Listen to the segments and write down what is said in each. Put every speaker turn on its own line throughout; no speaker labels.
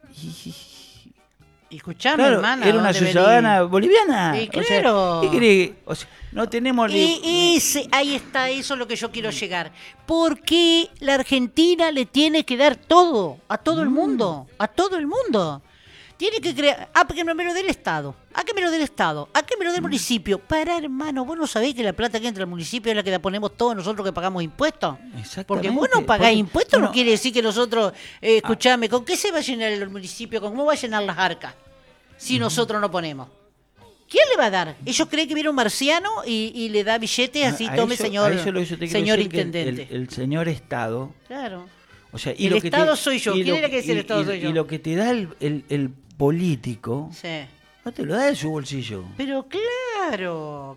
Y escuchame,
Claro,
hermana.
era una
¿dónde
ciudadana boliviana.
Sí,
O sea,
claro.
¿qué cree? O sea, no tenemos...
Ahí está, eso es lo que yo quiero llegar. ¿Por qué la Argentina le tiene que dar todo a todo el mundo? A todo el mundo. Tiene que crear... que me lo dé el Estado. Que me lo dé el Estado. Que me lo dé el municipio. Hermano, ¿vos no sabés que la plata que entra al municipio es la que la ponemos todos nosotros que pagamos impuestos? Porque vos no pagás impuestos, no quiere decir que nosotros... escuchame, ¿con qué se va a llenar el municipio? ¿Cómo va a llenar las arcas? Si nosotros no ponemos. ¿Quién le va a dar? Ellos creen que viene un marciano y le da billetes así, tome, señor intendente.
El señor Estado.
Claro.
O sea,
el Estado soy yo. ¿Quién era que decía el Estado soy yo?
Y lo que te da el político,
sí.
no te lo da de su bolsillo.
Pero claro.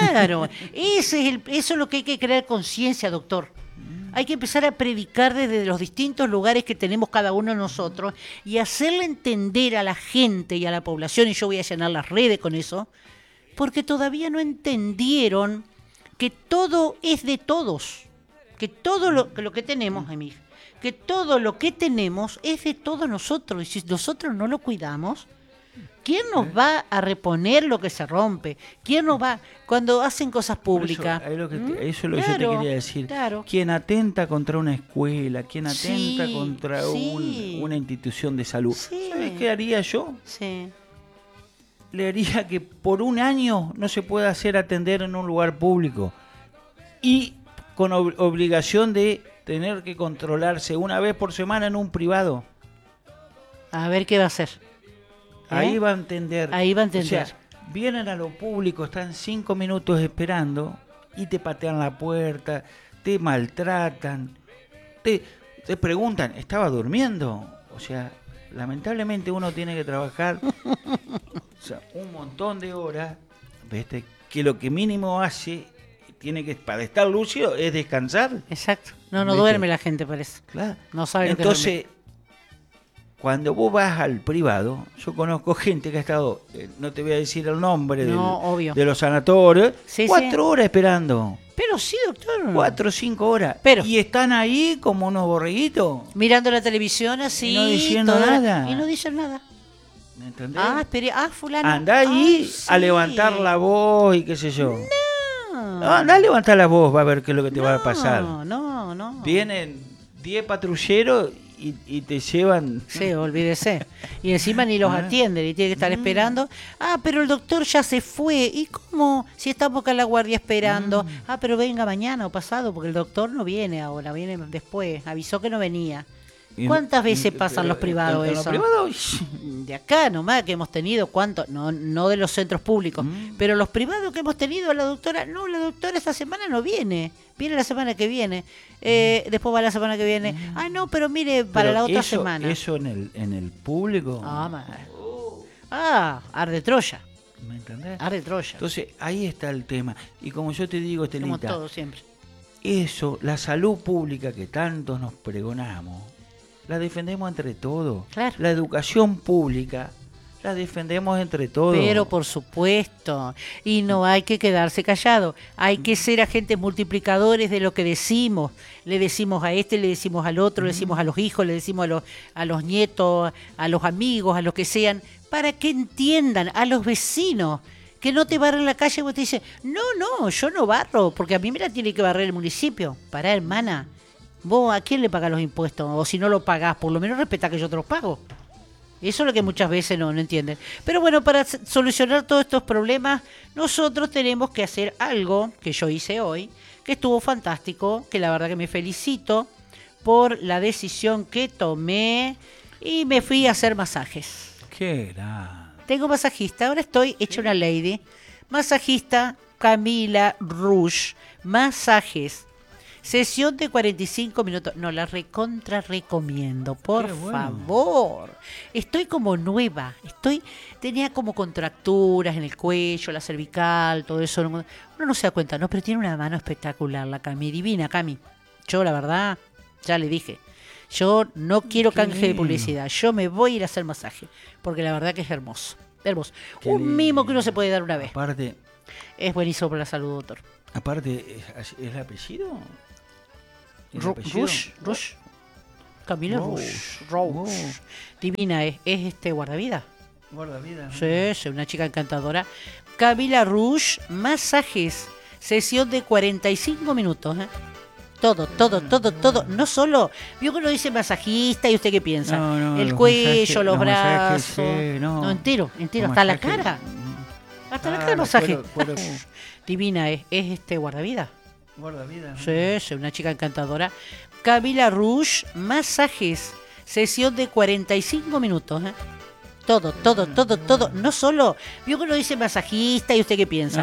Eso es lo que hay que crear conciencia, doctor. Hay que empezar a predicar desde los distintos lugares que tenemos cada uno de nosotros y hacerle entender a la gente y a la población, y yo voy a llenar las redes con eso, porque todavía no entendieron que todo es de todos, que todo lo que tenemos, amiga, que todo lo que tenemos es de todos nosotros, y si nosotros no lo cuidamos, ¿quién nos va a reponer lo que se rompe? ¿Quién nos va cuando hacen cosas públicas?
Eso es lo que yo te quería decir.
Claro.
Quien atenta contra una escuela, quien atenta contra una institución de salud.
Sí.
¿Sabes qué haría yo?
Sí.
Le haría que por un año no se pueda hacer atender en un lugar público. Y con obligación de tener que controlarse una vez por semana en un privado.
A ver qué va a hacer.
Ahí va a entender.
O sea,
vienen a lo público, están 5 minutos esperando y te patean la puerta, te maltratan, te preguntan, ¿estaba durmiendo? O sea, lamentablemente uno tiene que trabajar un montón de horas, ¿viste? Que lo que mínimo hace, tiene que para estar lúcido, es descansar.
Exacto. No duerme la gente, parece.
Claro.
No sabe lo que
Entonces, cuando vos vas al privado, yo conozco gente que ha estado, no te voy a decir el nombre de los sanatorios, 4 horas esperando.
Pero sí, doctor.
4 o 5 horas. Y están ahí como unos borreguitos.
Mirando la televisión así.
Y no diciendo nada.
Y no dicen nada.
¿Me entendés?
Fulano.
Andá ahí a levantar la voz y qué sé yo. No, andá a levantar la voz, va a ver qué es lo que te va a pasar.
No.
Vienen 10 patrulleros y te llevan...
Sí, olvídese. Y encima ni los atienden y tiene que estar esperando. Pero el doctor ya se fue. ¿Y cómo? Si estamos acá en la guardia esperando. Pero venga mañana o pasado, porque el doctor no viene ahora, viene después. Avisó que no venía. ¿Cuántas veces pasan los privados eso?
¿Los privados?
De acá nomás que hemos tenido, ¿cuánto? No de los centros públicos, pero los privados que hemos tenido, la doctora esta semana no viene la semana que viene, después va la semana que viene, pero mire, para la otra semana.
¿Eso en el público?
Arde Troya.
¿Me entendés?
Arde Troya.
Entonces, ahí está el tema. Y como yo te digo, Estelita,
como todo siempre.
Eso, la salud pública que tanto nos pregonamos, la defendemos entre todos.
Claro.
La educación pública la defendemos entre todos.
Pero por supuesto, y no hay que quedarse callado, hay que ser agentes multiplicadores de lo que decimos. Le decimos a este, le decimos al otro, le decimos a los hijos, le decimos a los nietos, a los amigos, a los que sean, para que entiendan, a los vecinos. Que no te barren la calle y vos te dices, no, yo no barro, porque a mí me la tiene que barrer el municipio. Pará, hermana. ¿Vos a quién le pagás los impuestos? O si no lo pagás, por lo menos respetá que yo te los pago. Eso es lo que muchas veces no entienden. Pero bueno, para solucionar todos estos problemas, nosotros tenemos que hacer algo que yo hice hoy, que estuvo fantástico, que la verdad que me felicito por la decisión que tomé y me fui a hacer masajes.
¿Qué era?
Tengo masajista, ahora estoy hecha una lady. Masajista Camila Rush, masajes. Sesión de 45 minutos. No, la recomiendo, por favor. Estoy como nueva. Tenía como contracturas en el cuello, la cervical, todo eso. Uno no se da cuenta, ¿no? Pero tiene una mano espectacular, la Cami. Divina, Cami. Yo, la verdad, ya le dije. Yo no quiero canje de publicidad. Yo me voy a ir a hacer masaje. Porque la verdad que es hermoso. Hermoso. Un mimo que uno se puede dar una vez.
Aparte,
es buenísimo para la salud, doctor.
Aparte, ¿es el apellido?
Rush. Camila Roche. Divina es guardavida.
Guardavida.
Sí, sí, una chica encantadora. Camila Rouge, masajes, sesión de 45 minutos. Todo. No solo, vio que uno dice masajista y usted qué piensa.
No,
el
los
cuello,
masajes-
los
los masajes,
brazos.
sí, no.
Entero,
Los
hasta la
masajes-
cara. Hasta la
Ah,
cara de
los
masaje.
cueros-
Divina es guardavida.
Guardavida.
Sí, sí, una chica encantadora. Camila Rouge, masajes, sesión de 45 minutos. Todo. No solo, vio que uno dice masajista y usted qué piensa.